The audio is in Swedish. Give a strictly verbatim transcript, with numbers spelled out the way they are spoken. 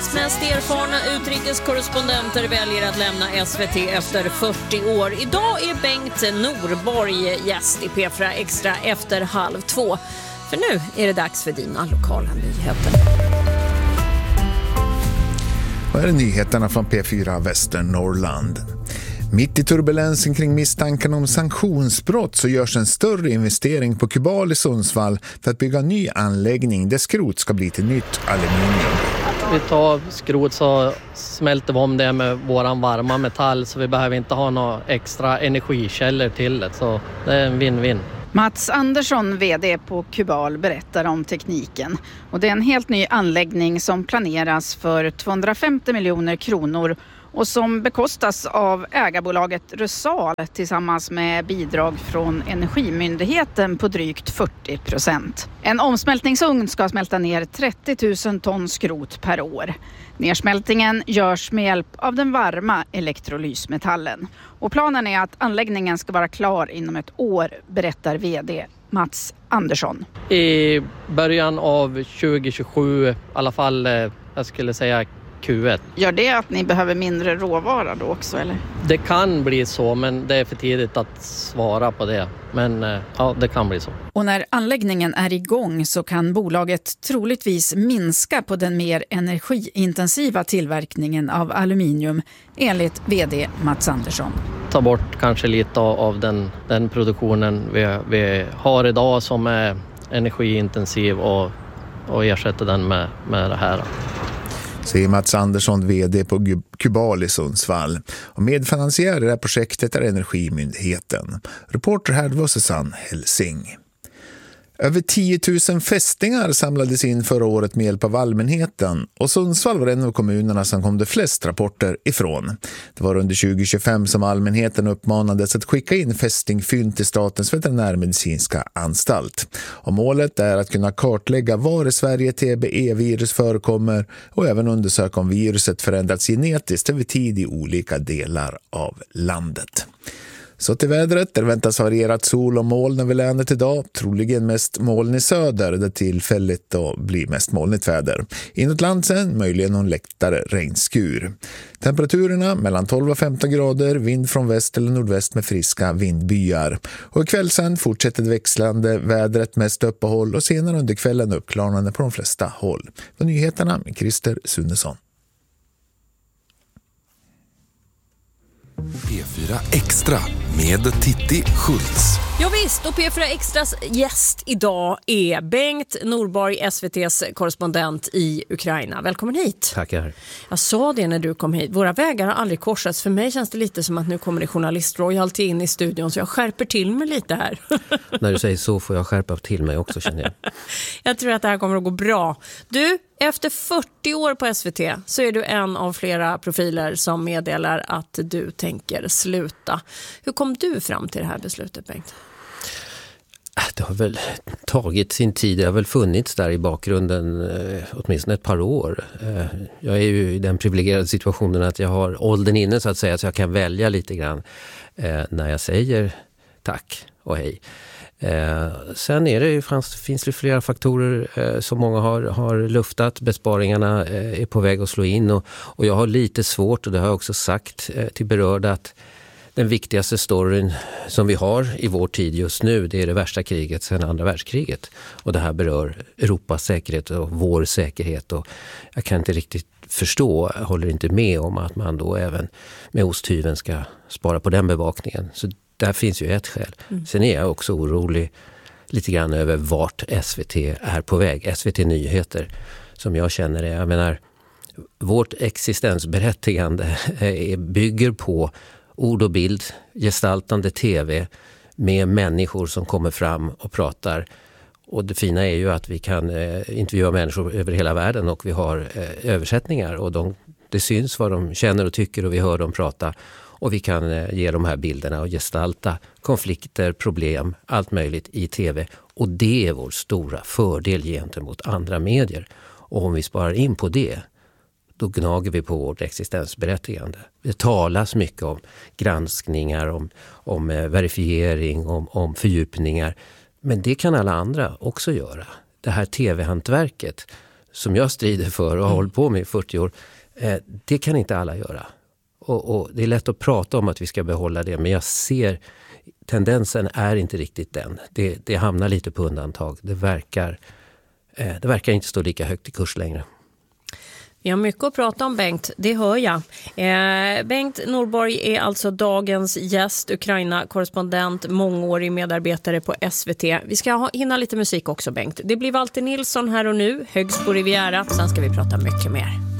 Sveriges mest erfarna utrikeskorrespondenter väljer att lämna S V T efter fyrtio år. Idag är Bengt Norborg gäst i P fyra Extra efter halv två. För nu är det dags för dina lokala nyheter. Vad är nyheterna från P fyra Västernorrland? Mitt i turbulensen kring misstanken om sanktionsbrott så görs en större investering på Kubal i Sundsvall för att bygga en ny anläggning där skrot ska bli till nytt aluminium. Vi tar skrot så smälter vi om det med våran varma metall så vi behöver inte ha några extra energikällor till det. Så det är en win-win. Mats Andersson, vd på Kubal, berättar om tekniken. Och det är en helt ny anläggning som planeras för tvåhundrafemtio miljoner kronor och som bekostas av ägarbolaget Rusal tillsammans med bidrag från Energimyndigheten på drygt fyrtio procent. En omsmältningsugn ska smälta ner trettio tusen ton skrot per år. Nersmältningen görs med hjälp av den varma elektrolysmetallen. Och planen är att anläggningen ska vara klar inom ett år, berättar vd Mats Andersson. I början av tjugo tjugosju, i alla fall jag skulle säga Q ett. Gör det att ni behöver mindre råvara då också, eller? Det kan bli så, men det är för tidigt att svara på det. Men ja, det kan bli så. Och när anläggningen är igång så kan bolaget troligtvis minska på den mer energiintensiva tillverkningen av aluminium, enligt vd Mats Andersson. Ta bort kanske lite av den, den produktionen vi, vi har idag som är energiintensiv och, och ersätta den med, med det här. Säger Mats Andersson, vd på Kubal i Sundsvall. Och medfinansiär i det här projektet är Energimyndigheten. Reporter här var Susanne Helsing. Över tio tusen fästingar samlades in förra året med hjälp av allmänheten och Sundsvall var en av kommunerna som kom det flest rapporter ifrån. Det var under tjugo tjugofem som allmänheten uppmanades att skicka in fästingfynd till Statens veterinärmedicinska anstalt. Och målet är att kunna kartlägga var i Sverige T B E-virus förekommer och även undersöka om viruset förändrats genetiskt över tid i olika delar av landet. Så till vädret, där väntas varierat sol och moln över länet idag. Troligen mest moln i söder, där tillfälligt då blir mest molnigt väder. Inåt landsen möjligen någon lättare regnskur. Temperaturerna mellan tolv och femton grader, vind från väst eller nordväst med friska vindbyar. Och ikväll sen fortsätter det växlande vädret mest uppehåll och senare under kvällen uppklarnande på de flesta håll. På nyheterna med Christer Sunnesson. P fyra Extra med Titti Schultz. Ja visst, och P fyra Extras gäst idag är Bengt Norborg, S V T:s korrespondent i Ukraina. Välkommen hit. Tackar. Jag sa det när du kom hit. Våra vägar har aldrig korsats. För mig känns det lite som att nu kommer det journalistroyalty in i studion, så jag skärper till mig lite här. När du säger så får jag skärpa till mig också, känner jag. Jag tror att det här kommer att gå bra. Du, efter fyrtio år på S V T så är du en av flera profiler som meddelar att du tänker sluta. Hur kom du fram till det här beslutet, Bengt? Det har väl tagit sin tid. Det har väl funnits där i bakgrunden eh, åtminstone ett par år. Eh, jag är ju i den privilegierade situationen att jag har åldern inne så att säga, så jag kan välja lite grann eh, när jag säger tack och hej. Eh, sen är det ju, fanns, finns det flera faktorer eh, som många har, har luftat. Besparingarna eh, är på väg att slå in och, och jag har lite svårt, och det har jag också sagt eh, till berörda, att den viktigaste storyn som vi har i vår tid just nu, det är det värsta kriget sedan andra världskriget. Och det här berör Europas säkerhet och vår säkerhet. Och jag kan inte riktigt förstå, jag håller inte med om att man då även med osthyveln ska spara på den bevakningen. Så där finns ju ett skäl. Mm. Sen är jag också orolig lite grann över vart S V T är på väg. S V T Nyheter, som jag känner det. Jag menar, vårt existensberättigande bygger på ord och bild, gestaltande tv med människor som kommer fram och pratar. Och det fina är ju att vi kan eh, intervjua människor över hela världen och vi har eh, översättningar. Och de, det syns vad de känner och tycker och vi hör dem prata. Och vi kan eh, ge de här bilderna och gestalta konflikter, problem, allt möjligt i tv. Och det är vår stora fördel gentemot andra medier. Och om vi sparar in på det, då gnager vi på vårt existensberättigande. Det talas mycket om granskningar, om, om eh, verifiering, om, om fördjupningar. Men det kan alla andra också göra. Det här tv-hantverket som jag strider för och har hållit på med i fyrtio år, eh, det kan inte alla göra. Och, och det är lätt att prata om att vi ska behålla det, men jag ser tendensen är inte riktigt den. Det, det hamnar lite på undantag. Det verkar, eh, det verkar inte stå lika högt i kurs längre. Vi har mycket att prata om, Bengt, det hör jag. Eh, Bengt Norborg är alltså dagens gäst, Ukraina-korrespondent, mångårig medarbetare på S V T. Vi ska ha, hinna lite musik också, Bengt. Det blir Walter Nilsson här och nu, Högsbo Riviera. Sen ska vi prata mycket mer.